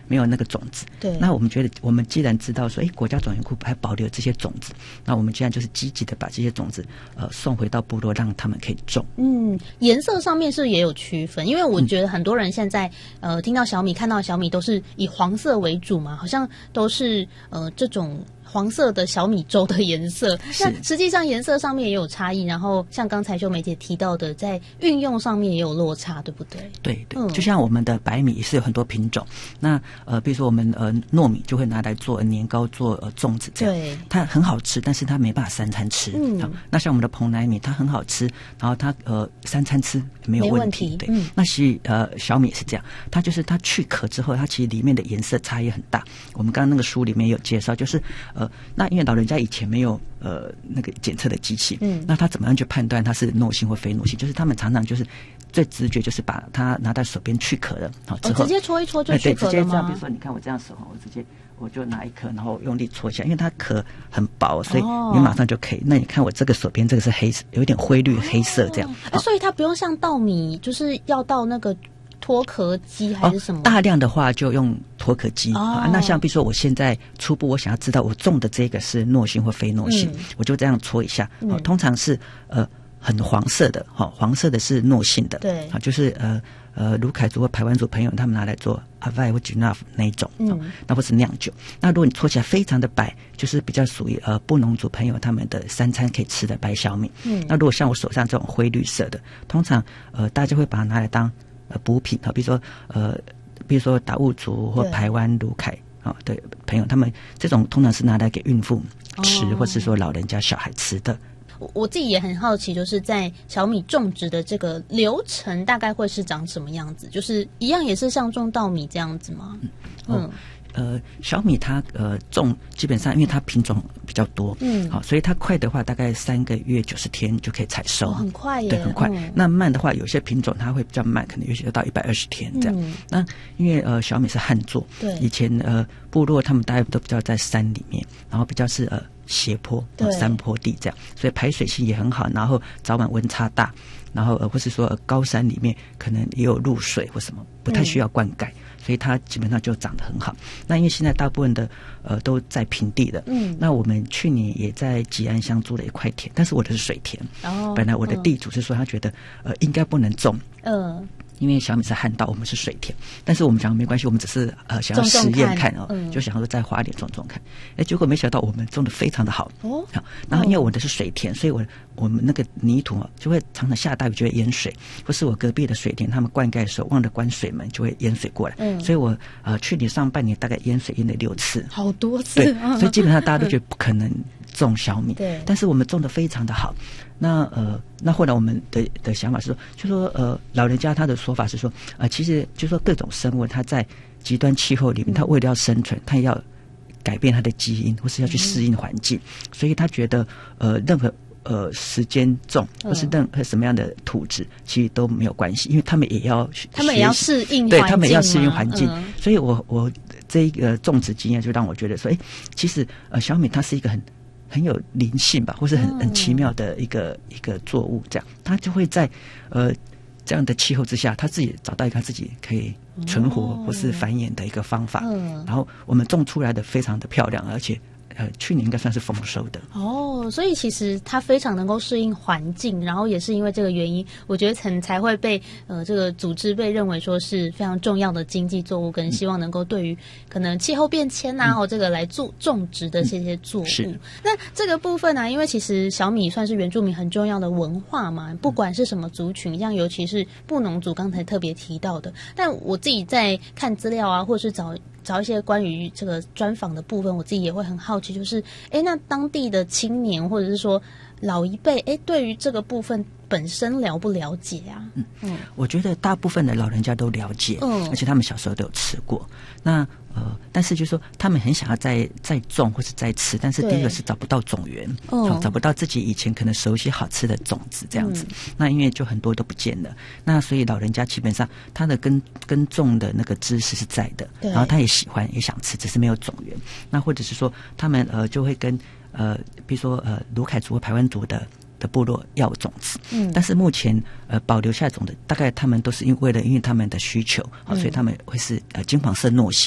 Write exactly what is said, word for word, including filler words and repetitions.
没有那个种子。 对， 那我们觉得，我们既然知道说，哎，国家种源库还保留这些种子，那我们现在就是积极的把这些种子呃送回到部落，让他们可以种。 嗯，颜色上面是不是也有区分？因为我觉得很多人现在、嗯、呃听到小米看到小米都是以黄色为主嘛，好像都是呃这种黄色的小米粥的颜色，那实际上颜色上面也有差异，然后像刚才秀梅姐提到的，在运用上面也有落差，对不对？ 对对、 嗯， 就像我们的白米也是有很多品种，那呃，比如说我们呃糯米就会拿来做年糕、做呃粽子这样， 对， 它很好吃，但是它没办法三餐吃。 嗯， 好，那像我们的蓬莱米，它很好吃，然后它呃三餐吃没有问题。 没问题， 对， 嗯， 那其实呃小米也是这样，它就是它去壳之后，它其实里面的颜色差异很大。我们刚刚那个书里面有介绍，就是呃，那因为老人家以前没有呃那个检测的机器，嗯，那他怎么样去判断它是糯性或非糯性？就是他们常常就是最直觉就是把它拿在手边去壳了，好之后、 哦、直接搓一搓就去壳了吗？ 对，直接这样，比如说你看我这样手，我直接我就拿一颗，然后用力搓一下，因为它壳很薄，所以你马上就可以。哦、那你看我这个手边这个是黑色，有一点灰绿黑色这样， 哦、所以它不用像稻米，就是要到那个脱壳机还是什么？ 哦、大量的话就用脱壳机、 哦啊。那像比如说我现在初步我想要知道我种的这个是糯性或非糯性，嗯、我就这样搓一下。嗯、通常是呃很黄色的，哈、哦，黄色的是糯性的， 对， 啊，就是呃呃卢凯族或排湾族朋友他们拿来做阿外或 Ginaf 那一种，嗯、哦，那或是酿酒。那如果你搓起来非常的白，就是比较属于呃布农族朋友他们的三餐可以吃的白小米。嗯，那如果像我手上这种灰绿色的，通常呃大家会把它拿来当呃补品啊，比如说呃比如说达悟族或排湾卢凯啊的朋友，他们这种通常是拿来给孕妇吃，哦、或是说老人家小孩吃的。 我自己也很好奇，就是在小米种植的这个流程大概会是长什么样子？就是一样也是像种稻米这样子吗？嗯。 哦呃，小米它呃种基本上因为它品种比较多，嗯，好，所以它快的话大概三个月九十天就可以采收， 哦、很快耶， 对，很快。嗯、那慢的话，有些品种它会比较慢，可能有些要到一百二十天这样。嗯、那因为呃小米是旱作， 对， 以前呃部落他们大概都比较在山里面，然后比较是呃斜坡、呃、山坡地这样，所以排水性也很好，然后早晚温差大，然后呃或是说、呃、高山里面可能也有露水或什么，不太需要灌溉。嗯，所以它基本上就长得很好。那因为现在大部分的呃都在平地的，嗯，那我们去年也在吉安乡租了一块田，但是我的是水田。哦，本来我的地主是说他觉得、嗯、呃应该不能种，嗯。因为小米是旱稻，我们是水田，但是我们讲没关系，我们只是呃想要实验看哦，嗯、就想说再花一点种种看，哎，结果没想到我们种的非常的好哦。好，然后因为我的是水田，所以我我们那个泥土啊就会常常下大雨就会淹水，或是我隔壁的水田他们灌溉的时候忘了关水门，就会淹水过来。嗯，所以我呃去年上半年大概淹水淹了六次， 好多次。 对，所以基本上大家都觉得不可能种小米， 对， 但是我们种的非常的好。那呃，那后来我们的的想法是说，就说呃，老人家他的说法是说，啊、呃，其实就说各种生物，它在极端气候里面，它为了要生存，它要改变它的基因，或是要去适应环境，嗯、所以他觉得呃，任何呃时间种或是任何什么样的土质，嗯、其实都没有关系，因为他们也要他们也要适应环境， 对他们也要适应环境， 嗯、 所以我我这一个种植经验就让我觉得说，哎，其实呃，小米它是一个很。很有灵性吧，或是很很奇妙的一个、嗯、一个作物，这样它就会在呃这样的气候之下，它自己找到一个它自己可以存活或是繁衍的一个方法。嗯，然后我们种出来的非常的漂亮，而且呃去年应该算是丰收的。 哦，所以其实它非常能够适应环境，然后也是因为这个原因，我觉得才才会被呃这个组织被认为说是非常重要的经济作物，跟希望能够对于可能气候变迁啊，或、嗯、这个来做种植的这些作物。 是。 那这个部分呢、啊，因为其实小米算是原住民很重要的文化嘛，不管是什么族群，像尤其是布农族，刚才特别提到的。但我自己在看资料啊，或者是找。找一些关于这个专访的部分，我自己也会很好奇，就是哎，那当地的青年或者是说老一辈，哎，对于这个部分本身了不了解啊？ 嗯嗯，我觉得大部分的老人家都了解，嗯，而且他们小时候都有吃过。那呃，但是就是说他们很想要再再种或是再吃，但是第一个是找不到种源，哦，找不到自己以前可能熟悉好吃的种子这样子。嗯、那因为就很多都不见了，那所以老人家基本上他的耕耕种的那个知识是在的，然后他也喜欢也想吃，只是没有种源。那或者是说他们呃就会跟呃比如说呃卢凯族或排湾族的。的部落要种子，嗯，但是目前呃保留下种的，大概他们都是因为了因为他们的需求，好、嗯，所以他们会是呃金黄色糯型。